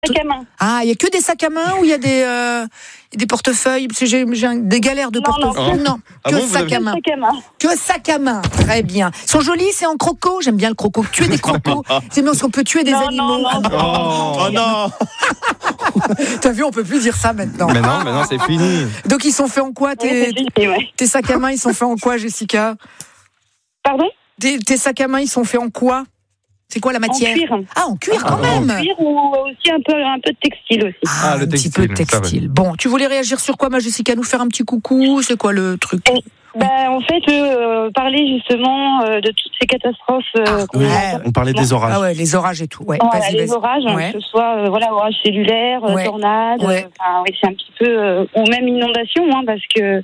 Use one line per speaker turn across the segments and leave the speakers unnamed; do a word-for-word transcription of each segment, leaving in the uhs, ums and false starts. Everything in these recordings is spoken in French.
Sac à main.
Ah, il y a que des sacs à main ou il y a des euh, des portefeuilles? Parce que j'ai, j'ai un- des galères de
Non,
portefeuilles.
non.
Non,
Ah
que
bon, vous
sac
avez-
à main.
Sac à main.
Que sac à main. Très bien. Ils sont jolis, c'est en croco. J'aime bien le croco. Tuer des crocos. C'est bien parce qu'on peut tuer des
Non,
animaux.
non, non.
Ah,
Oh,
Oh non.
T'as vu, on peut plus dire ça maintenant.
Mais non, mais non, c'est fini.
Donc ils sont faits en quoi
Oui,
tes,
c'est fini, ouais.
tes sacs à main? Ils sont faits en quoi, Jessica?
Pardon?
tes, tes sacs à main, ils sont faits en quoi? C'est quoi la
En
matière?
cuir.
Ah, en cuir
Ah,
quand
en
même.
Cuir ou aussi un peu, un peu de textile aussi.
Ah,
Ah, le
un petit
textile,
peu de
ça va.
textile. Bon, tu voulais réagir sur quoi, ma Jessica? Nous faire un petit coucou? C'est quoi le truc?
Ben, en fait, euh, parler justement euh, de toutes ces catastrophes. Euh, qu'on
ouais.
entend.
On parlait des orages.
Ah ouais, les orages et tout. Ouais,
Voilà,
vas-y,
les
vas-y.
orages, hein,
Ouais.
que ce soit euh, voilà, orages cellulaires, euh,
Ouais.
tornades,
Ouais.
euh, enfin, oui, c'est un petit peu, euh, ou même inondations, hein, parce que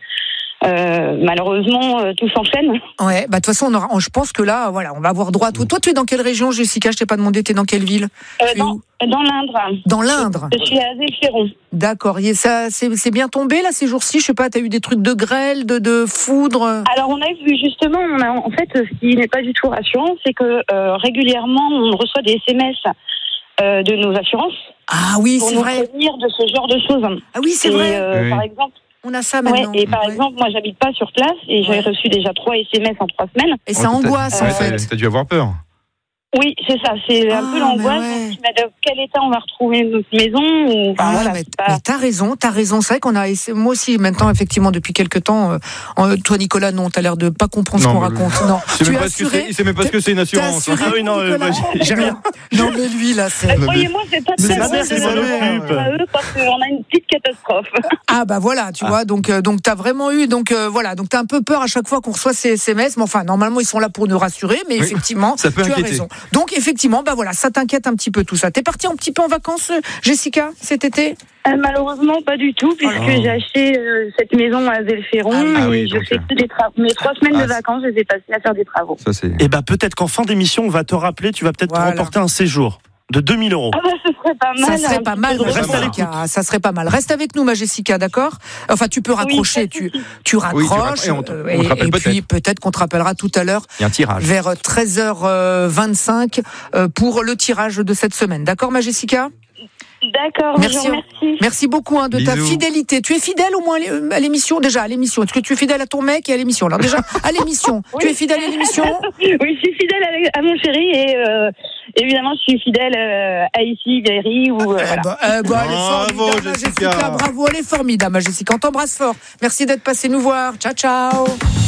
euh, malheureusement euh, tout s'enchaîne.
Ouais, bah de toute façon, on aura, on- je pense que là, voilà, on va avoir droit à tout. Toi, tu es dans quelle région, Jessica? Je t'ai pas demandé. T'es dans quelle ville?
Euh,
Tu es
dans,
où
dans l'Indre.
Dans l'Indre.
Je suis à Zéphirons.
D'accord. Et ça, c'est, c'est bien tombé là ces jours-ci. Je sais pas. T'as eu des trucs de grêle, de, de foudre.
Alors on a vu justement, on a, en fait, ce qui n'est pas du tout rassurant, c'est que euh, régulièrement on reçoit des S M S euh, de nos assurances
Ah oui,
pour
c'est
nous
vrai.
prévenir de ce genre de choses.
Ah oui, c'est
Et,
vrai.
euh,
Oui.
Par exemple,
On a ça
ouais,
maintenant.
et par
Ouais.
exemple, moi j'habite pas sur place et j'avais
Ouais.
reçu déjà trois S M S en trois semaines.
Et ça
Oh, t'as-
angoisse
ouais,
en
t'as-
fait.
T'as dû avoir peur.
Oui, c'est ça, c'est
Ah,
un peu
mais
l'angoisse.
ouais.
Donc, mais dans quel état on va retrouver notre maison ou, enfin,
Ah,
voilà,
mais,
c'est pas-
mais t'as raison, t'as raison. C'est vrai qu'on a, essayé- moi aussi, maintenant, effectivement, depuis quelques temps, euh, en- toi, Nicolas, non, t'as l'air de pas comprendre ce
Non,
qu'on
mais-
raconte. Non,
Il sait
tu
même
es
pas ce que
assuré.
c'est- il sait même pas ce que c'est une
T'es
assurance. hein.
assuré,
Ah oui, non, euh,
Nicolas
moi, j'ai- j'ai rien.
Non, mais lui, là, c'est.
Euh, Croyez-moi, c'est pas
Mais
très
c'est ma
loin
mère
de
qui s'en
de-
occupe.
à eux parce qu'on a une petite catastrophe.
Ah, bah voilà, tu vois, donc, euh, donc t'as vraiment eu, donc, euh, voilà, donc t'as un peu peur à chaque fois qu'on reçoit ces S M S, mais enfin, normalement, ils sont là pour nous rassurer, mais
Oui,
effectivement,
ça peut
tu as
inquiéter.
raison. Donc, effectivement, bah voilà, ça t'inquiète un petit peu tout ça. T'es parti un petit peu en vacances, euh, Jessica, cet été?
Euh, malheureusement, pas du tout, puisque
Oh.
j'ai acheté euh, cette maison à Zéphirons
Ah,
ah
et
oui,
je
donc,
fais
euh,
que des travaux. Mes trois semaines
ah,
de
c'est-
vacances, je les ai passées à faire des travaux.
Ça, c'est.
Et bah peut-être qu'en fin d'émission, on va te rappeler, tu vas peut-être
Voilà.
remporter un séjour de deux mille euros.
Ah bah, ce serait pas mal.
Ça serait
un
pas
petit
mal,
peu
ma
de
Reste à
repos.
Jessica. Ça serait pas mal. Reste avec nous, ma Jessica, d'accord? Enfin, tu peux raccrocher,
pas de
tu,
souci.
tu
Oui, tu
raccroches.
raccroches et on te-
euh,
on te rappelle
et
peut-être.
puis peut-être qu'on te rappellera tout à l'heure
Il y a un tirage.
vers treize heures vingt-cinq euh, pour le tirage de cette semaine. D'accord, ma Jessica?
D'accord,
Merci.
je vous remercie.
Merci beaucoup hein, de ta
Bisous.
fidélité. Tu es fidèle au moins à l'émission déjà, à l'émission. Est-ce que tu es fidèle à ton mec et à l'émission? Alors déjà, à l'émission.
Oui.
Tu es fidèle à l'émission?
Oui, je suis fidèle à, à mon chéri et euh, évidemment, je suis fidèle euh, à ici, Valérie ou euh,
Eh
voilà.
ben, eh ben, elle est
Bravo,
formidable, ma
Jessica.
Jessica. Bravo, elle est formidable, ma Jessica. On t'embrasse fort. Merci d'être passé nous voir. Ciao, ciao.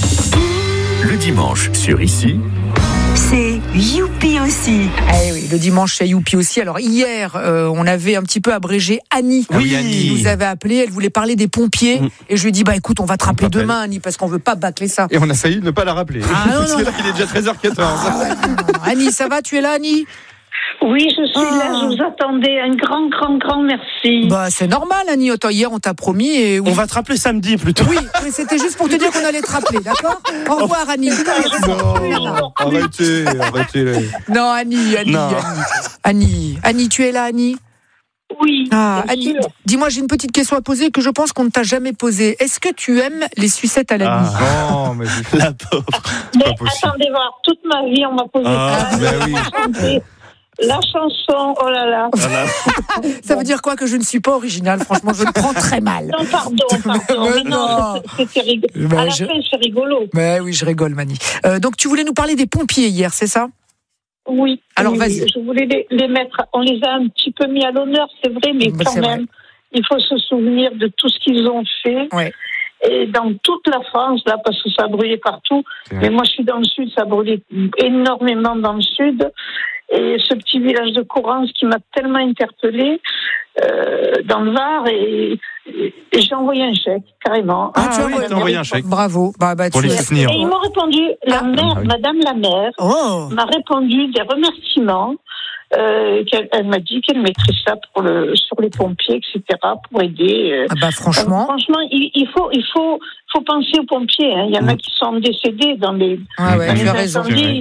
Le dimanche sur Ici,
C'est Youpi aussi.
Eh oui, le dimanche chez Youpi aussi. Alors hier, euh, on avait un petit peu abrégé Annie.
Ah oui,
qui
Annie.
nous avait appelé. Elle voulait parler des pompiers.
Mm.
Et je lui ai dit, bah écoute, on va te rappeler
rappelle.
demain, Annie, parce qu'on veut pas bâcler ça.
Et on a failli ne pas la rappeler.
Ah, non,
Parce
non.
que là, il est déjà treize heures quatorze.
Ah ouais, non, non. Annie, ça va? Tu es là, Annie?
Oui, je suis
Ah.
là, je vous attendais. Un grand, grand, grand merci.
Bah c'est normal, Annie. Attends, hier, on t'a promis. Et oui.
On va te rappeler samedi plutôt.
Oui, mais c'était juste pour te dire qu'on allait te rappeler, d'accord? Au revoir, Annie.
Non, arrêtez, arrêtez. là.
Non, Annie, Annie,
Non.
Annie. Annie, Annie, tu es là, Annie?
Oui,
Ah,
bien
Annie,
sûr.
dis-moi, j'ai une petite question à poser que je pense qu'on ne t'a jamais posée. Est-ce que tu aimes les sucettes à la
Ah.
nuit?
Non, mais c'est
La pauvre.
Mais
pas possible.
attendez voir, toute ma vie, on m'a posé
Ah,
ça.
ben oui.
Chanter La chanson, oh là là.
Voilà.
Ça veut dire quoi? Que je ne suis pas originale? Franchement, je le prends très mal.
Non, pardon, pardon.
Mais
Mais non,
non.
c'est- c'était rigolo.
Ben,
À la
je-
fin, c'est rigolo.
Mais oui, je rigole, Mani. Euh, donc, tu voulais nous parler des pompiers hier, c'est ça?
Oui.
Alors,
oui,
vas-y.
Je voulais les, les mettre. On les a un petit peu mis à l'honneur, c'est vrai, mais
Bah,
quand
c'est vrai.
même, il faut se souvenir de tout ce qu'ils ont fait.
Ouais.
Et dans toute la France, là, parce que ça a brûlé partout.
C'est vrai.
Mais moi, je suis dans le sud, ça a brûlé énormément dans le sud. Et ce petit village de Courance qui m'a tellement interpellée euh, dans le Var, et, et- et j'ai envoyé un chèque, carrément.
Ah, tu as
oui,
envoyé-
t'as envoyé un chèque.
Bravo. Bah, bah,
Pour
tu
les
es-
soutenir.
Et ils m'ont répondu, la
Ah.
mère,
Ah oui.
Madame la maire,
Oh.
m'a répondu des remerciements. Euh, qu'elle, elle m'a dit qu'elle mettrait ça pour le, sur les pompiers, et cetera, pour aider. euh.
Ah bah, franchement.
Euh, franchement, il, il faut, il faut, faut penser aux pompiers. Hein. Il y en a
Mm.
qui sont décédés dans les,
Ah ouais,
dans
tu
les
as raison.
incendies.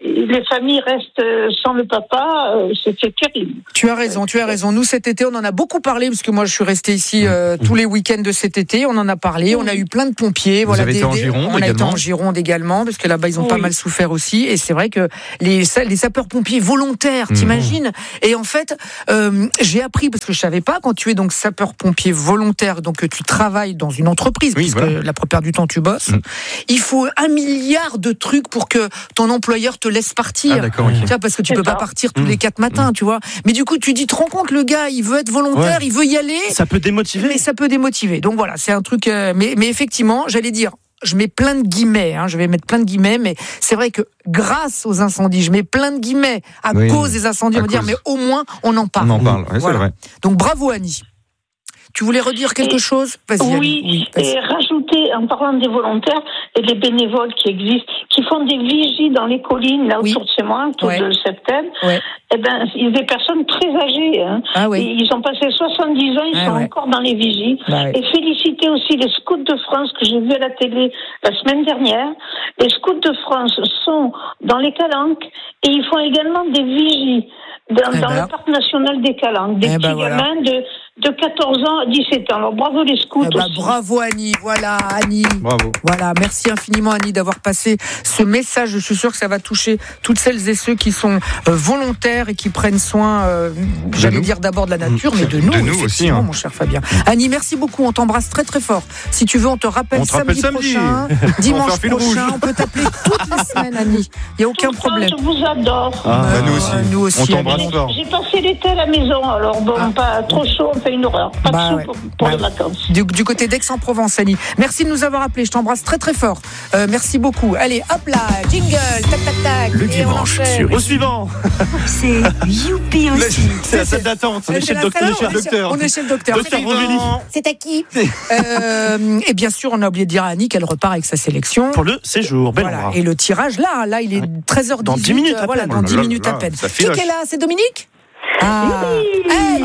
les familles restent sans le papa, euh, c'est, c'est terrible.
Tu as raison, tu as raison. Nous, cet été, on en a beaucoup parlé, parce que moi, je suis restée ici euh, tous les week-ends de cet été. On en a parlé. On a eu plein de pompiers.
Vous
voilà,
avez
des,
été en
des,
Gironde
on a
également.
été en Gironde également, parce que là-bas, ils ont
Oui.
pas mal souffert aussi. Et c'est vrai que les, les sapeurs-pompiers volontaires,
Mmh.
t'imagines ? Et en fait, euh, j'ai appris, parce que je savais pas, quand tu es donc sapeur-pompier volontaire, donc tu travailles dans une entreprise,
Oui,
puisque
voilà.
la plupart du temps, tu bosses,
Mmh.
il faut un milliard de trucs pour que ton employeur te laisse partir.
Ah, d'accord, ok.
Tu vois, parce que tu
C'est
peux
ça.
pas partir tous
Mmh.
les quatre matins, tu vois. Mais du coup, tu dis, te rends compte, le gars, il veut être volontaire,
Ouais.
il veut y aller,
Ça peut démotiver.
mais ça peut démotiver. Donc voilà, c'est un truc. euh, mais, mais effectivement, j'allais dire, je mets plein de guillemets, hein, je vais mettre plein de guillemets, mais c'est vrai que grâce aux incendies, je mets plein de guillemets à
Oui.
cause des incendies,
À
on va dire,
cause.
mais au moins, on en parle.
On en parle, ouais,
Voilà.
c'est vrai.
Donc bravo, Annie. Tu voulais redire quelque
Et-
chose ? Vas-y,
Oui,
Annie. vas-y.
et rajouter, en parlant des volontaires et des bénévoles qui existent, qui font des vigies dans les collines, là
Oui.
autour de chez moi, autour
Ouais.
de septembre,
Ouais.
eh ben, il y a des personnes très âgées. Hein.
Ah
Et
oui.
ils ont passé soixante-dix ans, ils
Ouais,
sont
ouais.
encore dans les vigies.
Bah ouais.
Et féliciter aussi les scouts de France que j'ai vus à la télé la semaine dernière. Les scouts de France sont dans les Calanques et ils font également des vigies dans,
Eh
dans
ben.
le parc national des Calanques. Des
Eh ben
petits
voilà.
gamins de, de quatorze ans à dix-sept ans. Alors bravo les scouts
Eh ben,
aussi.
bravo, Annie. Voilà, Annie.
Bravo.
Voilà, merci infiniment Annie d'avoir passé ce message. Je suis sûre que ça va toucher toutes celles et ceux qui sont euh, volontaires et qui prennent soin, euh, j'allais
nous.
dire d'abord de la nature, mais de nous,
De nous aussi,
effectivement,
hein.
mon cher Fabien. Annie, merci beaucoup. On t'embrasse très très fort. Si tu veux, on te rappelle
On te rappelle
samedi,
samedi.
prochain,
On va
dimanche
faire fil
prochain.
rouge.
On peut t'appeler toutes les semaines, Annie. Il y a aucun
Tout le temps,
problème.
Je vous adore.
Ah,
Euh,
bah, nous aussi.
nous aussi,
On t'embrasse
Annie.
fort.
J'ai passé l'été à la maison, alors bon,
Ah.
pas trop chaud, on fait une horreur. Pas
Bah
de
ouais.
sous pour, pour
Bah
les
ouais.
vacances.
Du, du côté d'Aix-en-Provence, Annie. Merci de nous avoir appelés. Je t'embrasse très très fort. Euh, merci beaucoup. Allez, hop là, jingle, tac tac tac.
Le
Et on
dimanche
enchaîne.
sur
Au suivant.
C'est Youpi aussi.
C'est la salle d'attente.
On est
C'est
chez
la
le docteur.
salle-
on est chez le docteur.
On est chez le docteur.
Docteur
C'est-
Rovelli.
C'est à qui euh, Et bien sûr, on a oublié de dire à Annie qu'elle repart avec sa sélection.
Pour le séjour. Bel
Voilà.
endroit.
Et le tirage, là, là, il est treize heures dix-huit.
Dans dix minutes à
Voilà,
peine.
dans
Oh là
dix
là
minutes
là,
à peine.
ça
Qui
filoche.
est là? C'est Dominique? Ah. Hey,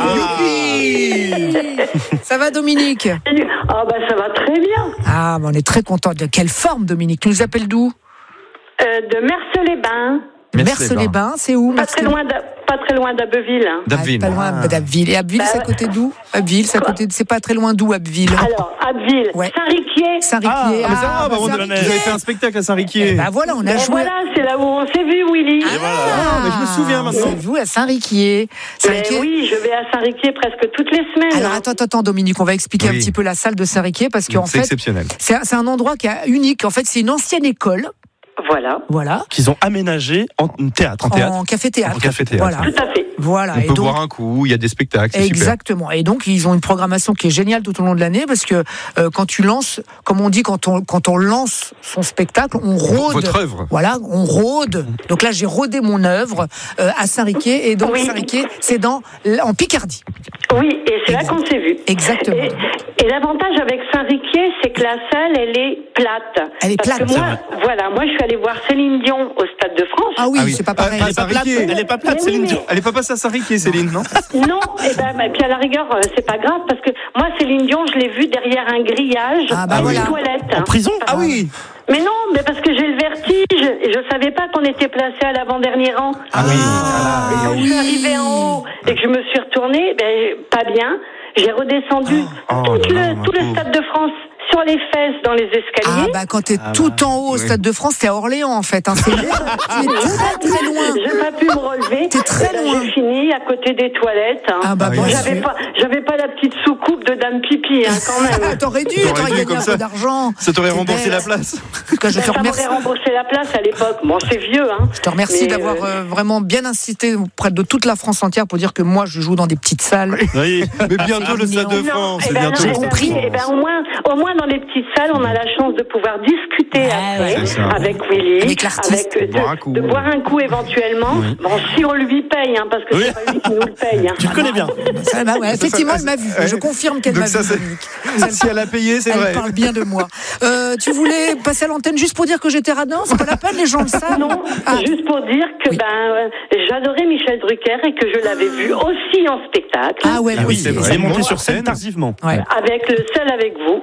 youpi. Ça va, Dominique?
Ah bah ça va très bien.
Ah, mais on est très content. De quelle forme, Dominique? Tu nous appelles d'où?
Euh, de Merce-les-Bains,
Merce-les-Bains, c'est où?
pas très loin, d'A- pas très loin d'Abbeville.
David.
Ah, pas loin
Ah.
d'Abbeville. Et Abbeville,
Bah
c'est à
ouais.
côté d'où? Abbeville, c'est à
Quoi
côté. de- C'est pas très loin d'où, Abbeville?
Alors, Abbeville,
Ouais.
Saint-Riquier.
Saint-Riquier.
Ah, mais ça va,
bah,
bah, on-
Saint-Riquier.
vous avez fait un spectacle à Saint-Riquier.
Bah voilà, on a
Ben
joué.
voilà, c'est là où on s'est vu, Willy.
Ah, mais je me souviens maintenant.
C'est vous à Saint-Riquier.
Mais
Saint-Riquier.
oui, je vais à Saint-Riquier presque toutes les semaines.
Alors attends, attends, attends, Dominique, on va expliquer
Oui.
un petit peu la salle de Saint-Riquier parce qu'en
C'est
fait,
exceptionnel.
c'est un, c'est un endroit qui est unique. En fait, c'est une ancienne école,
Voilà,
voilà,
Qu'ils ont aménagé en théâtre.
En théâtre.
en café-théâtre.
En café-théâtre.
Voilà,
tout à fait.
voilà.
On
Et
peut
donc,
boire un coup, il y a des spectacles, c'est super.
exactement. Et donc, ils ont une programmation qui est géniale tout au long de l'année parce que euh, quand tu lances, comme on dit, quand on, quand on lance son spectacle, on rôde.
Votre œuvre.
Voilà, on rôde. Donc là, j'ai rodé mon œuvre euh, à Saint-Riquier. Et donc,
Oui.
Saint-Riquier, c'est dans, en Picardie.
Oui, et c'est là
Exact.
qu'on s'est vu.
Exactement.
Et, et l'avantage avec Saint-Riquier, c'est que la salle, elle est plate.
Elle est
Parce
plate,
que
c'est
moi, voilà, moi, je suis allée voir Céline Dion au Stade de France.
Ah oui,
Ah oui.
c'est pas pareil.
Ah,
Elle est pas plate.
Saint-Riquier.
Elle est pas plate,
Mais oui,
Céline
mais-
Dion.
Elle est pas passée à Saint-Riquier, Céline, non?
Non, et ben, bah, puis à la rigueur, euh, c'est pas grave parce que moi, Céline Dion, je l'ai vue derrière un grillage
Ah bah
dans
voilà.
une toilette.
En prison?
Ah oui.
Mais non, mais parce que j'ai le vertige et je savais pas qu'on était placé à l'avant-dernier rang.
Ah oui.
Ah,
Et quand je suis arrivée en haut et que je me suis retournée, ben pas bien. J'ai redescendu
Oh,
tout,
oh là
le,
là,
tout
ma
le
pauvre.
Stade de France sur les fesses dans les
Ah
escaliers.
bah quand t'es
Ah
tout
bah,
en haut au
oui.
Stade de France, t'es à Orléans en fait. Hein. C'est tu es très très loin.
J'ai pas pu me relever.
T'es très
Et ben,
loin.
J'ai fini à côté des toilettes. hein.
Ah bah
Ah oui,
bon,
bien
J'avais
sûr.
pas, j'avais pas la petite soucoupe de Dame Pipi, hein, quand même.
Ah, t'aurais dû,
T'aurais
t'aurais
dû,
gagné
comme
un
ça.
peu d'argent.
Ça t'aurait
T'es
remboursé
bête.
la place.
En tout cas, je te
Ça
remercie.
m'aurait remboursé la place à l'époque. Bon, c'est vieux, hein.
Je te remercie
Mais,
d'avoir
euh,
euh, vraiment bien insisté auprès de toute la France entière pour dire que moi je joue dans des petites salles.
Oui.
Mais bientôt le Stade de
mignon.
France.
eh
C'est
ben,
bientôt
non,
le
eh
Stade
ben,
de
oui, eh ben,
France.
au moins, au moins dans les petites salles, on a la chance de pouvoir discuter
Ah,
après
ouais.
C'est ça.
avec Willy,
Avec l'artiste.
avec, euh, de,
Boire un coup.
de boire un coup éventuellement. Bon, si on lui paye, hein, parce que
Oui.
c'est pas lui qui nous le paye. Hein.
Tu le connais bien.
Ça, bah ouais, effectivement, elle m'a vu.
Ouais.
Je confirme qu'elle
Donc
m'a
ça,
vu.
c'est-
Dominique.
Si elle a payé, c'est
Elle
vrai.
parle bien de moi. Euh, tu voulais passer à l'antenne juste pour dire que j'étais radin? C'est pas la peine, les gens le savent.
Non,
Ah.
juste pour dire que
Oui.
ben euh, j'adorais Michel Drucker et que je l'avais vu aussi en spectacle.
Ah ouais,
Ah
moi
oui,
aussi.
c'est vrai.
Elle est montée
Moi,
sur scène
scène.
tardivement.
Ouais.
Avec le seul avec vous.
Ouais,
Mm.
c'est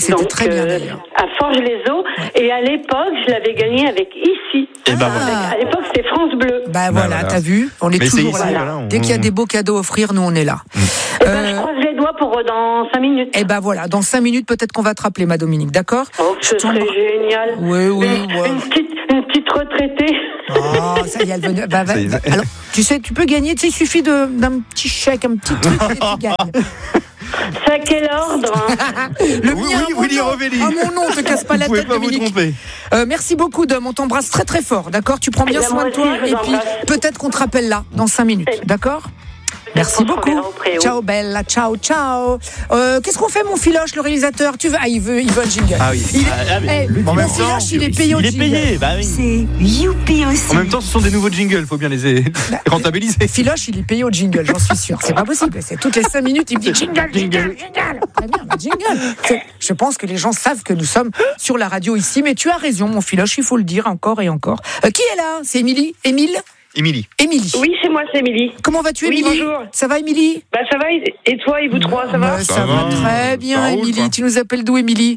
C'était
Donc,
très bien
euh,
d'ailleurs.
à Forges-les-Eaux. Et à l'époque, je l'avais gagné avec Ici.
Et ben
Ah.
voilà.
À l'époque, c'était France Bleu.
Bah voilà,
voilà.
t'as vu, on est
Mais c'est
toujours
ici,
là.
voilà, on-
Dès qu'il y a des beaux cadeaux à offrir, nous on est là.
Eh ben, je croise les doigts pour euh, dans cinq minutes.
Et ben voilà, dans cinq minutes peut-être qu'on va te rappeler, ma Dominique, d'accord?
Oh, ce
Je t'embrasse.
serait génial.
Oui, oui,
Une,
ouais.
une petite, une petite retraitée.
Oh, ça y est, elle venait. Bah, va-
Ça y est.
Alors, tu sais, tu peux gagner, tu sais, il suffit de, d'un petit chèque, un petit truc, et tu gagnes.
C'est à quel ordre hein
Le
Oui,
mien,
oui,
mon
Willy
nom.
Revelli.
Ah, mon nom, te casse pas
Vous
la
pouvez
tête,
pas vous
Dominique.
tromper.
Euh, merci beaucoup, Dom. On t'embrasse très très fort, d'accord? Tu prends bien
Eh ben,
soin
moi
de toi,
aussi, je vous
et puis
embrasse.
peut-être qu'on te rappelle là, dans cinq minutes,
Eh,
d'accord? Merci
qu'on se
beaucoup.
reverra au préau.
Ciao Bella, ciao, ciao. Euh, qu'est-ce qu'on fait, mon Filoche, le réalisateur? Tu veux Ah, il veut, il veut un jingle.
Ah oui.
Il est,
Ah, ah, mais
eh,
le
mon
dimanche,
Filoche, il est payé au
Il est
jingle.
payé, bah oui.
C'est Youpi aussi.
En même temps, ce sont des nouveaux jingles, faut bien les les rentabiliser.
Filoche, il est payé au jingle, j'en suis sûr. C'est pas possible. C'est toutes les cinq minutes, il me dit jingle, jingle, jingle. Très bien, le jingle. C'est- Je pense que les gens savent que nous sommes sur la radio ici, mais tu as raison, mon Filoche, il faut le dire encore et encore. Euh, qui est là? C'est Émilie? Émile?
Émilie.
Émilie.
Oui, c'est moi, c'est Émilie.
Comment vas-tu,
Oui,
Émilie?
bonjour.
Ça va, Émilie?
Bah ça va, et toi, et vous trois, ça va
Bah, Ça,
Ça
va,
va.
très bien,
Ça roule,
Émilie.
quoi.
Tu nous appelles d'où, Émilie?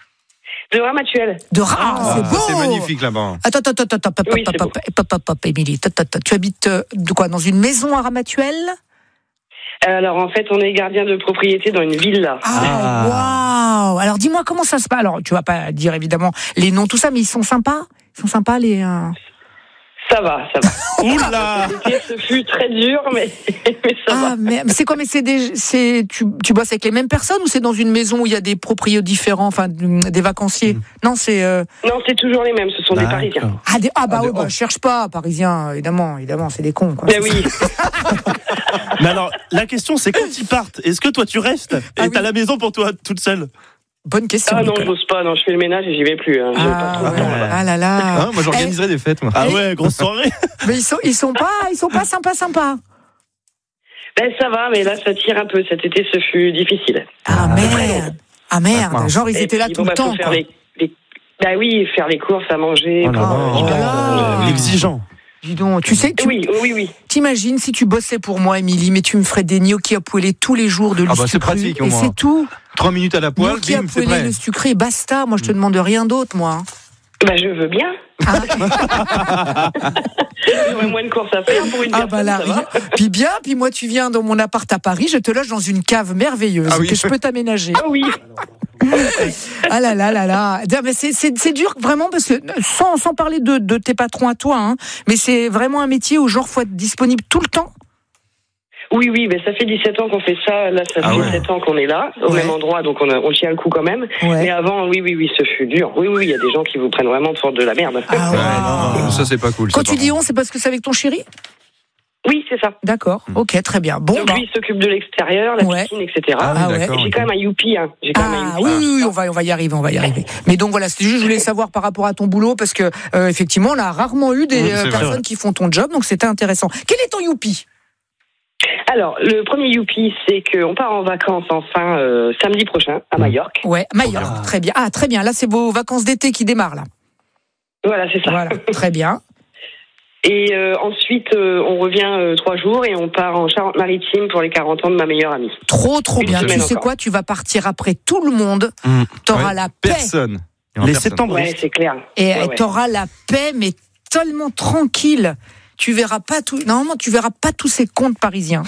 De Ramatuel.
De Reims,
Ah,
c'est beau.
c'est magnifique là-bas.
Attends, attends, attends, attends, pop,
Oui,
pop,
c'est
pop, pop, pop, pop, Émilie. Attends, attends, tu habites euh, de quoi? Dans une maison à Ramatuel?
Alors en fait, on est gardien de propriété dans une villa.
Ah, waouh! Alors dis-moi comment ça se passe. Alors tu vas pas dire évidemment les noms, tout ça, mais ils sont sympas? Ils sont sympas les. euh,
Ça va, ça va.
Oula.
L'été, ce fut très dur, mais, mais ça
Ah,
va.
mais, mais c'est quoi? Mais c'est des, c'est, tu, tu bosses avec les mêmes personnes ou c'est dans une maison où il y a des proprios différents, enfin des vacanciers? Non, c'est. euh,
Non, c'est toujours les mêmes, ce sont des Parisiens.
Ah, des, ah bah
Ah,
oui,
des-
bah,
oh.
je cherche pas, Parisiens, évidemment, évidemment, c'est des cons. Quoi.
Ben
C'est
oui.
Mais alors, la question, c'est quand ils partent, est-ce que toi tu restes et
Ah
t'as
oui.
la maison pour toi toute seule?
Bonne question.
Ah non,
Nicolas.
j'ose pas, non, je fais le ménage et j'y vais plus. Hein. J'ai pas
Ah,
trop le
ouais.
temps, là-bas.
Ah là là.
Hein, moi, j'organiserais des fêtes, moi.
Ah ouais, grosse soirée.
Mais ils sont, ils sont pas, ils sont pas sympas, sympas.
Ben ça va, mais là, ça tire un peu. Cet été, ce fut difficile.
Ah merde. Ah merde.
mince.
Genre ils
Et
étaient là
puis,
tout
bon,
le
bah, faut
temps.
faire
Quoi.
les, les- Bah oui, faire les courses, à manger.
Oh là
pour,
là.
euh,
Oh
hyper-
là là.
Exigeant.
Dis donc, tu sais, tu,
Oui, oui, oui.
t'imagines si tu bossais pour moi, Émilie, mais tu me ferais des gnocchis à poêler tous les jours de
Ah bah,
l'huile
c'est
sucrée,
pratique, au
et
moins.
c'est tout.
Trois minutes à la poêle,
Gnocchis à
bim, c'est
poêler,
prêt.
le sucré, basta. Moi, je te demande rien d'autre, moi.
Bah je veux bien. J'aurais moins de courses à faire pour une
Ah
personne,
bah là,
ça va.
puis bien, puis moi tu viens dans mon appart à Paris, je te loge dans une cave merveilleuse
Ah oui.
que je peux t'aménager.
Ah oui.
Ah là là là là, mais c'est c'est c'est dur vraiment parce que sans sans parler de de tes patrons à toi, hein, mais c'est vraiment un métier où genre faut être disponible tout le temps.
Oui, oui, mais ça fait dix-sept ans qu'on fait ça. Là, ça
Ah
fait
ouais.
sept ans qu'on est là, au
Ouais.
même endroit, donc on, a- on tient le coup quand même.
Ouais.
Mais avant, oui, oui, oui, ce fut dur. Oui, oui, il y a des gens qui vous prennent vraiment pour de la merde.
Ah
Ouais,
ouais.
non, ça, c'est pas cool.
Quand
ça,
tu
par
dis
contre.
on, c'est parce que c'est avec ton chéri?
Oui, c'est ça.
D'accord. Ok, très bien. Bon,
Donc
bah.
lui, il s'occupe de l'extérieur, la
Ouais.
piscine, et cetera.
Ah oui,
Ah ouais.
d'accord.
Et j'ai
ok.
quand même un youpi, hein. J'ai quand même un
Ah
youpi.
oui, oui, oui, on va, on va y arriver, on va y arriver. Mais donc voilà, c'est juste, je voulais savoir par rapport à ton boulot parce que euh, effectivement, on a rarement eu des
Mmh,
euh,
c'est vrai.
personnes qui font ton job, donc c'était intéressant. Quel est ton youpi?
Alors, le premier youpi, c'est qu'on part en vacances enfin euh, samedi prochain à Majorque.
Ouais, Majorque, très bien. Ah, très bien. Là, c'est vos vacances d'été qui démarrent là.
Voilà, c'est ça.
Voilà, très bien.
Et euh, ensuite, euh, on revient euh, trois jours et on part en Charente-Maritime pour les quarante ans de ma meilleure amie.
Trop, trop
Une
bien. Tu
semaine
sais
encore.
quoi? Tu vas partir après tout le monde.
Mmh.
T'auras
Ouais,
la paix.
Personne. Il y aura
Les
personne.
septembre.
Ouais, c'est clair.
Et
Ouais, ouais.
t'auras la paix, mais tellement tranquille. Tu verras pas tout. Normalement, tu verras pas tous ces contes parisiens.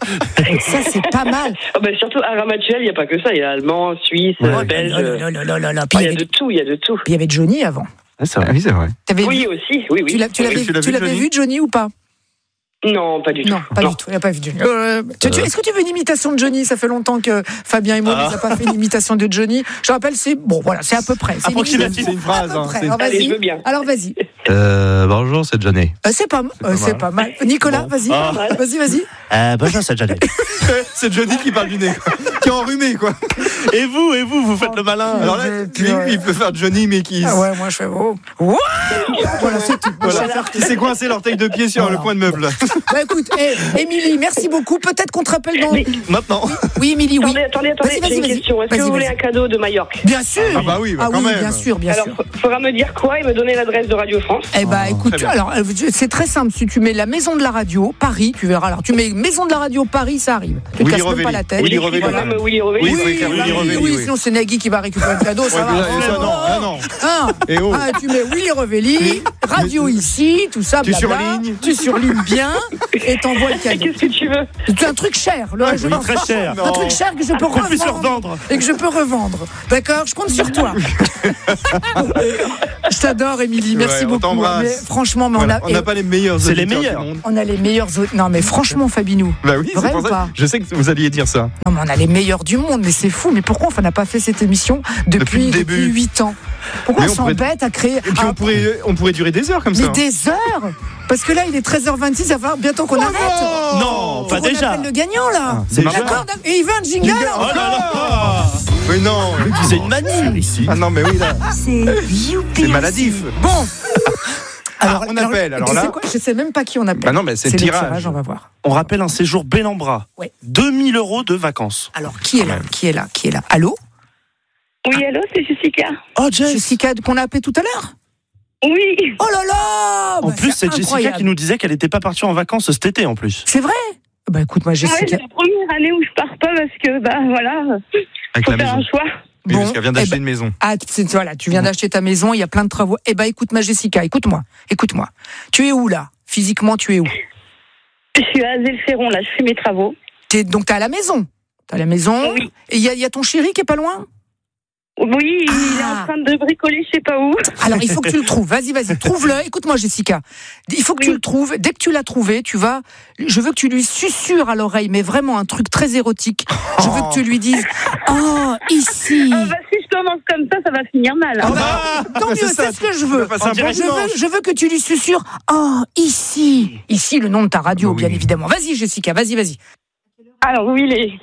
Ça, c'est pas mal.
Ah bah, surtout à Ramatuel, il n'y a pas que ça. Il y a allemand, suisse,
Oh là
belge.
là là là là là là.
Ah,
Puis
il
il
y
y
a
avait
de tout, il y a de tout.
puis il y avait Johnny avant.
Ah, c'est vrai. Oui, c'est vrai.
T'avais
Oui,
vu,
aussi, oui, oui.
tu l'as- tu l'avais
Oui, tu l'as
tu
vu,
l'avais
Johnny
vu, Johnny, ou pas?
Non, pas du tout.
Non, pas du tout. Il n'a pas vu Johnny. Euh, tu- tu- Est-ce que tu veux une imitation de Johnny? Ça fait longtemps que Fabien et moi,
Ah.
nous a pas fait une imitation de Johnny. Je rappelle, c'est bon, voilà, c'est à peu près. C'est une
Approximatif.
imitation.
C'est une phrase,
À peu
hein,
près.
c'est-
Alors,
Allez,
vas-y.
je veux bien.
Alors vas-y.
Euh, bonjour, c'est Johnny.
Euh, c'est pas, euh,
pas
c'est
mal.
pas mal. Nicolas,
Bon.
vas-y.
Ah.
Vas-y, vas-y.
Euh, bonjour, c'est Johnny.
C'est Johnny qui parle du nez, quoi. Qui est enrhumé, quoi.
Et vous, et vous, vous faites le malin.
Alors là,
j'ai-
lui,
ouais.
il peut faire Johnny, mais qui.
Ah ouais, moi je fais oh. Wow. Voilà, c'est tout.
Voilà.
Je sais faire-
Qui s'est coincé l'orteil de pied sur
Voilà.
le point de meuble. là.
Bah écoute, eh, Émilie, merci beaucoup. Peut-être qu'on te rappelle dans.
Mais-
Maintenant.
Oui, Émilie, oui.
Attendez, attendez, attendez,
Vas-y, vas-y,
j'ai une
vas-y.
question. Est-ce que
Vas-y,
vous voulez
vas-y.
un cadeau de Majorque?
Bien sûr.
Ah bah oui, bah
Ah
quand
oui,
même.
bien sûr, bien
Alors,
sûr.
il faudra me dire quoi et me donner l'adresse de Radio France.
Eh ben,
Oh,
écoute,
très bien.
alors, euh, c'est très simple. Si tu mets la maison de la radio, Paris, tu verras. Alors, tu mets maison de la radio, Paris, ça arrive. Tu te
Willy
casses même
Revelli.
pas la tête.
Willy
J'écris
Revelli.
quand
Voilà.
même euh, Willy Revelli.
Oui, il faut écrire
bah
Willy
oui,
Revelli,
oui,
oui.
sinon c'est Nagui qui va récupérer le cadeau, ça
Ouais,
va.
mais là,
Oh,
ça,
oh,
non,
oh.
là, non.
Hein
Et oh.
Ah, tu mets Willy Revelli, radio ici, tout ça,
Tu
blabla.
surlignes.
Tu surlignes bien et t'envoies le
Et
cadeau.
qu'est-ce que tu veux?
C'est un truc cher, le
Oui, très cher.
Un truc cher que je peux
Qu'on puisse
revendre.
revendre.
Et que je peux revendre. D'accord? Je compte sur toi. Je t'adore, Émilie. Merci
Ouais, on
beaucoup.
t'embrasse.
Mais franchement, mais
Voilà,
on
on n'a
a,
pas les meilleurs
C'est les
auditeurs
meilleurs.
du monde.
on a les meilleurs. au- Non, mais franchement, Fabinou.
Bah oui,
Vrai
c'est pour
ou
ça.
pas
Je sais que vous alliez dire ça.
Non, mais on a les meilleurs du monde, mais c'est fou. Mais pourquoi on n'a pas fait cette émission
Depuis
depuis,
le début.
depuis huit ans? Pourquoi
Mais
on
on pourrait-
s'embête à créer
Et puis
un-
on pourrait, on pourrait durer des heures comme
mais
ça.
des heures? Parce que là, il est treize heures vingt-six, ça va bientôt qu'on arrête.
Non,
Faut
pas
qu'on
déjà.
appelle le gagnant, là.
c'est
Déjà.
D'accord, d'accord. Et il veut un jingle
Oh là là.
Mais non.
C'est une manie.
Ici,
Ah non, mais oui, là.
C'est youpi
C'est maladif.
Bon.
Ah, on appelle, alors
tu
là.
sais quoi, je sais même pas qui on appelle.
Bah non, mais c'est
le
tirage.
on va voir.
On rappelle un séjour Bellambra.
Ouais.
deux mille euros de vacances.
Alors, qui est là? Qui est là? Qui est là? Allô?
Oui, allô, c'est Jessica.
Oh, Jess.
Jessica qu'on a appelé tout à l'heure?
Oui.
Oh là là!
En
Bah,
plus, c'est Jessica
incroyable.
qui nous disait qu'elle n'était pas partie en vacances cet été en plus.
C'est vrai? Bah écoute, moi,
Ouais,
Jessica.
c'est la première année où je pars pas parce que, bah voilà,
Avec
faut
la
faire
maison.
un choix.
Oui, parce qu'elle vient d'acheter
eh ben,
une maison.
Ah, c'est- voilà, tu viens d'acheter ta maison, il y a plein de travaux. Eh ben, écoute, ma Jessica, écoute-moi, écoute-moi. Tu es où là? Physiquement, tu es où?
Je suis à Zélferon, là, je fais mes travaux.
T'es, donc, t'es à la maison. T'es à la maison.
Oui.
Et il y, a- il y a ton chéri qui est pas loin?
Oui, il est
Ah.
en train de bricoler, je sais pas où.
Alors, il faut que tu le trouves. Vas-y, vas-y, trouve-le. Écoute-moi, Jessica. Il faut que tu
Oui.
le trouves. Dès que tu l'as trouvé, tu vas. Je veux que tu lui susurres à l'oreille, mais vraiment un truc très érotique. Je veux que tu lui dises oh, ici.
Ah bah si je commence comme ça, ça va finir mal.
Ah
hein.
bah, tant
bah,
mieux,
c'est
c'est
ça.
ce que je
Tu
veux.
vas passer un
Je
bon
veux,
dimanche.
je veux que tu lui susurres oh, ici. Ici, le nom de ta radio,
Oui.
bien évidemment. Vas-y, Jessica, vas-y, vas-y.
Alors oui, il est...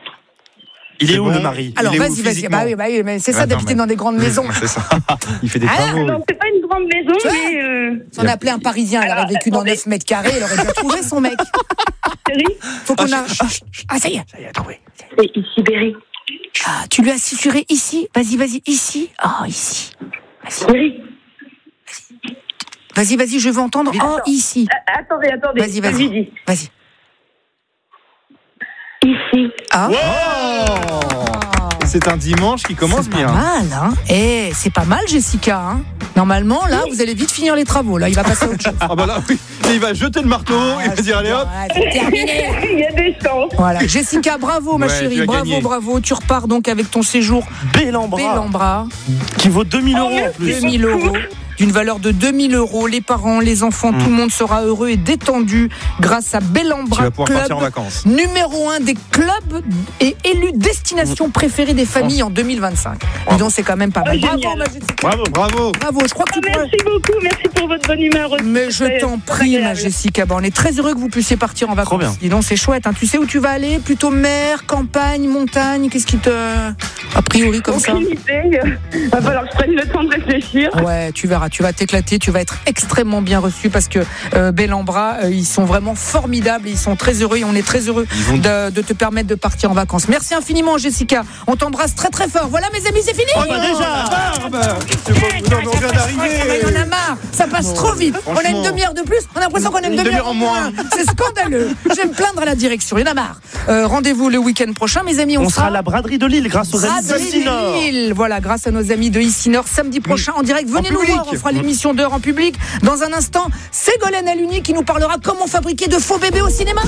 Il est,
C'est
où
bon.
le mari?
Alors,
Il est où
vas-y, vas-y.
physiquement
Bah oui, bah oui, mais c'est ça
Attends,
d'habiter
mais-
dans des grandes maisons.
C'est ça. Il fait des
Ah,
travaux.
Non, c'est pas une grande maison,
Tu vois
mais... Euh...
Si on appelait un Parisien, elle aurait
Alors,
vécu dans
attendez.
neuf mètres carrés, elle aurait déjà trouvé son mec.
Chérie,
Faut qu'on a. Ah, ça y est, ça y est, trouvé.
c'est ici, Berry.
Ah, tu lui as susurré ici. Vas-y, vas-y, ici. Oh, ici. Vas-y,
Berry.
vas-y, vas-y, je veux entendre. Oh, ici.
Ah, attendez, attendez.
Vas-y,
Je
vas-y.
lui dis.
Vas-y.
Ici.
Ah.
Oh C'est un dimanche qui commence
C'est pas
bien.
mal, hein. Eh, c'est pas mal, Jessica, hein. Normalement, là, vous allez vite finir les travaux. Là, il va passer à autre chose.
Ah bah là, oui. Et il va jeter le marteau, il va dire allez hop.
Ah, c'est terminé.
Il y a des chances.
Voilà. Jessica, bravo, ma
Ouais,
chérie.
tu as
Bravo,
gagné.
bravo. Tu repars donc avec ton séjour
Bellambra.
Bellambra.
Qui vaut deux mille euros en
merci.
plus.
deux mille euros. D'une valeur de deux mille euros. Les parents, les enfants, tout le monde sera heureux et détendu grâce à
Tu
Bellambra
vas pouvoir partir en
Club.
vacances.
Numéro un des clubs et élu destination préférée des familles en deux mille vingt-cinq. Dis donc, c'est quand même pas mal.
Oh,
Bravo,
génial.
ma Jessica.
Bravo, bravo.
Bravo. Je crois que
Oh,
tu pourrais.
merci beaucoup, merci pour votre bonne humeur aussi.
Mais je
Ouais,
t'en
très
prie, ma
agréable.
Jessica. Bah, on est très heureux que vous puissiez partir en
Trop
vacances.
bien.
Dis donc, c'est chouette. Hein. Tu sais où tu vas aller? Plutôt mer, campagne, montagne? Qu'est-ce qui te. A priori, comme ça?
Aucune idée. Va falloir que je prenne le temps de réfléchir.
Ouais, tu verras, tu vas t'éclater, tu vas être extrêmement bien reçu parce que euh, Bellambra, euh, ils sont vraiment formidables, et ils sont très heureux et on est très heureux
vont-
de, de te permettre de partir en vacances. Merci infiniment, Jessica. On t'embrasse très très fort. Voilà, mes amis, c'est fini.
Oh, bah, déjà Barbe C'est bon, non, mais on vient
Il y
d'arriver.
en a marre, ça passe trop vite. On a une
franchement.
demi-heure de plus, on a l'impression qu'on a une,
Une
demi-heure
demi-heure en moins.
C'est scandaleux. Je vais me plaindre à la direction, il y en a marre. Euh, rendez-vous le week-end prochain, mes amis. On,
On sera à la braderie de Lille grâce aux amis de
Braderie
Sinor.
de Lille. Voilà, grâce à nos amis de Ici-Nord, samedi prochain en direct. Venez
En
nous
public.
voir, on fera l'émission d'heure en public. Dans un instant, Ségolène Haluni qui nous parlera comment fabriquer de faux bébés au cinéma.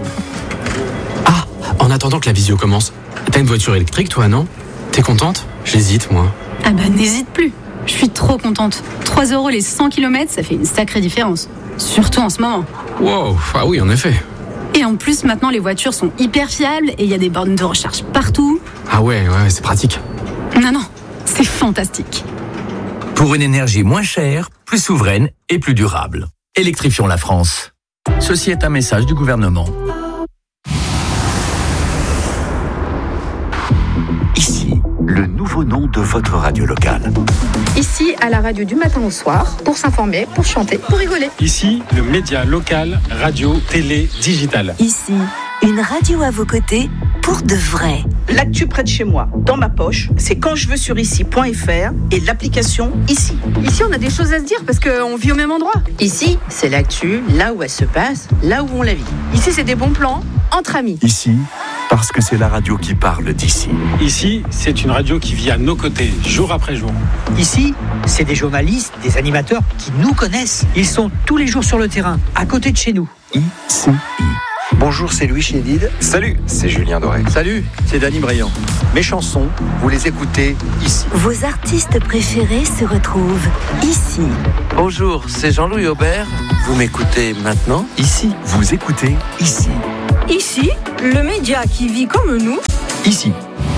Ah, en attendant que la visio commence, t'as une voiture électrique toi, non? T'es contente? J'hésite, moi.
Ah bah n'hésite plus. Je suis trop contente. trois euros les cent kilomètres, ça fait une sacrée différence. Surtout en ce moment.
Wow, ah oui, en effet.
Et en plus, maintenant, les voitures sont hyper fiables et il y a des bornes de recharge partout.
Ah ouais, ouais, c'est pratique.
Non, non, c'est fantastique.
Pour une énergie moins chère, plus souveraine et plus durable. Électrifions la France. Ceci est un message du gouvernement. Ici, le nouveau nom de votre radio locale.
Ici, à la radio du matin au soir, pour s'informer, pour chanter, pour rigoler.
Ici, le média local, radio, télé, digital.
Ici, une radio à vos côtés pour de vrai.
L'actu près de chez moi, dans ma poche, c'est quand je veux sur ici point f r et l'application Ici.
Ici, on a des choses à se dire parce qu'on vit au même endroit. Ici, c'est l'actu, là où elle se passe, là où on la vit. Ici, c'est des bons plans entre amis.
Ici,
parce que c'est la radio qui parle d'ici.
Ici, c'est une radio qui vit à nos côtés, jour après jour.
Ici, c'est des journalistes, des animateurs qui nous connaissent. Ils sont tous les jours sur le terrain, à côté de chez nous.
I C I.
Bonjour, c'est Louis Chédid.
Salut, c'est Julien Doré.
Salut, c'est Dany Briand. Mes chansons, vous les écoutez ici.
Vos artistes préférés se retrouvent ici.
Bonjour, c'est Jean-Louis Aubert. Vous m'écoutez maintenant
ici. Vous écoutez ici.
Ici, le média qui vit comme nous.
Ici.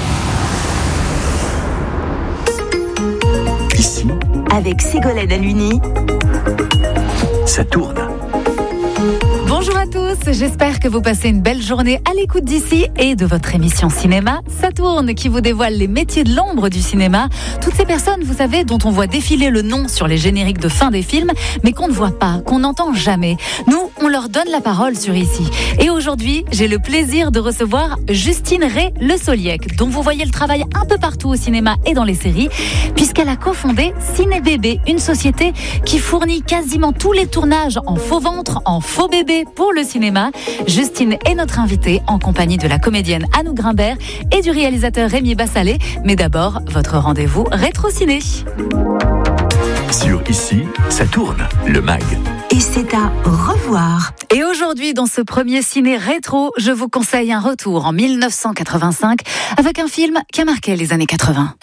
Ici.
Avec Ségolène Aluni.
Ça tourne.
Bonjour à tous, j'espère que vous passez une belle journée à l'écoute d'ici et de votre émission cinéma. Ça tourne, qui vous dévoile les métiers de l'ombre du cinéma. Toutes ces personnes, vous savez, dont on voit défiler le nom sur les génériques de fin des films, mais qu'on ne voit pas, qu'on n'entend jamais. Nous, on leur donne la parole sur Ici. Et aujourd'hui, j'ai le plaisir de recevoir Justine Ray-Le Soliec, dont vous voyez le travail un peu partout au cinéma et dans les séries, puisqu'elle a cofondé Ciné Bébé, une société qui fournit quasiment tous les tournages en faux ventre, en faux bébé pour le cinéma. Justine est notre invitée en compagnie de la comédienne Anouk Grimbert et du réalisateur Rémi Bassalet. Mais d'abord, votre rendez-vous rétro-ciné.
Sur Ici, ça tourne, le mag.
Et c'est à revoir.
Et aujourd'hui, dans ce premier ciné rétro, je vous conseille un retour en dix-neuf cent quatre-vingt-cinq avec un film qui a marqué les années quatre-vingts.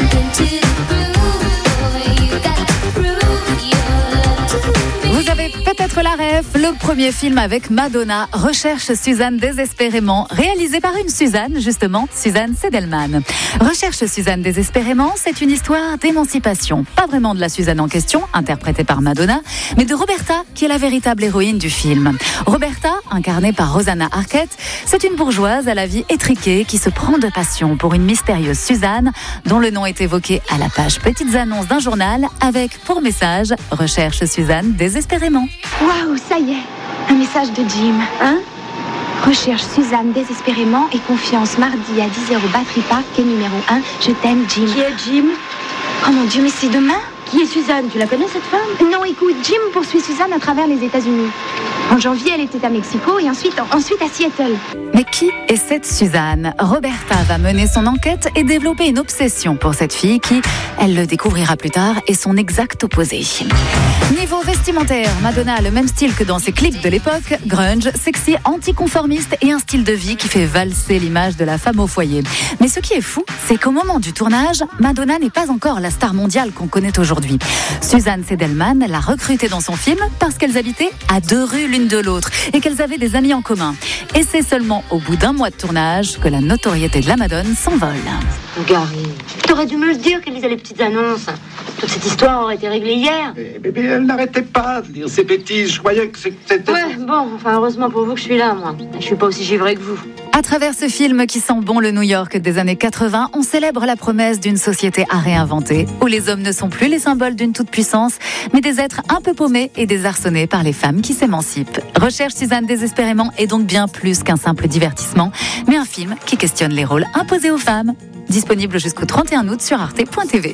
Vous avez peut-être la ref, le premier film avec Madonna, Recherche Suzanne désespérément, réalisé par une Suzanne, justement, Suzanne Seidelman. Recherche Suzanne désespérément, c'est une histoire d'émancipation. Pas vraiment de la Suzanne en question, interprétée par Madonna, mais de Roberta, qui est la véritable héroïne du film. Roberta, incarnée par Rosanna Arquette, c'est une bourgeoise à la vie étriquée qui se prend de passion pour une mystérieuse Suzanne, dont le nom est évoqué à la page Petites annonces d'un journal, avec pour message Recherche Suzanne désespérément.
Waouh, ça y est, un message de Jim. Hein? Recherche Suzanne désespérément et confiance mardi à dix heures au Battery Park, quai numéro un. Je t'aime, Jim. Qui est Jim? Oh mon Dieu, mais c'est demain? Qui est Suzanne? Tu la connais, cette femme? Non, écoute, Jim poursuit Suzanne à travers les États-Unis. En janvier, elle était à Mexico et ensuite, ensuite à Seattle.
Mais qui est cette Suzanne? Roberta va mener son enquête et développer une obsession pour cette fille qui, elle le découvrira plus tard, est son exact opposé. Niveau vestimentaire, Madonna a le même style que dans ses clips de l'époque, grunge, sexy, anticonformiste et un style de vie qui fait valser l'image de la femme au foyer. Mais ce qui est fou, c'est qu'au moment du tournage, Madonna n'est pas encore la star mondiale qu'on connaît aujourd'hui. Suzanne Seidelman l'a recrutée dans son film parce qu'elles habitaient à deux rues l'une de l'autre et qu'elles avaient des amis en commun. Et c'est seulement au bout d'un mois de tournage que la notoriété de la Madone s'envole.
Gary, t'aurais dû me le dire qu'elle lisait les petites annonces. Toute cette histoire aurait été réglée hier.
Mais, mais elle n'arrêtait pas de dire ces bêtises. Je croyais que c'était...
Ouais, bon, enfin heureusement pour vous que je suis là, moi. Je suis pas aussi givrée que vous.
À travers ce film qui sent bon le New York des années quatre-vingts, on célèbre la promesse d'une société à réinventer, où les hommes ne sont plus les symboles d'une toute-puissance, mais des êtres un peu paumés et désarçonnés par les femmes qui s'émancipent. Recherche Suzanne désespérément est donc bien plus qu'un simple divertissement, mais un film qui questionne les rôles imposés aux femmes. Disponible jusqu'au trente et un août sur arte point t v.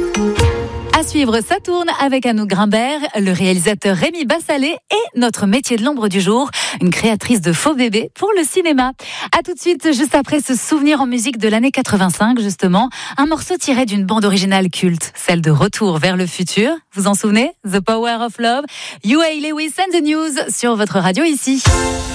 À suivre, ça tourne avec Anouk Grimbert, le réalisateur Rémi Bassalet et notre métier de l'ombre du jour, une créatrice de faux bébés pour le cinéma. À tout de suite, juste après ce souvenir en musique de l'année quatre-vingt-cinq, justement, un morceau tiré d'une bande originale culte, celle de Retour vers le futur. Vous en souvenez? The Power of Love, Huey Lewis and the News sur votre radio ici.